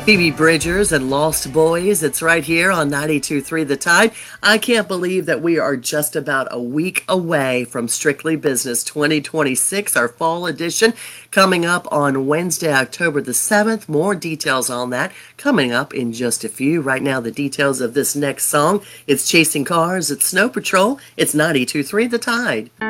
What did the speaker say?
Phoebe Bridgers and Lost Boys. It's right here on 92.3 The Tide. I can't believe that we are just about a week away from Strictly Business 2026, our fall edition, coming up on Wednesday, October the 7th. More details on that coming up in just a few. Right now, the details of this next song. It's Chasing Cars. It's Snow Patrol. It's 92.3 The Tide.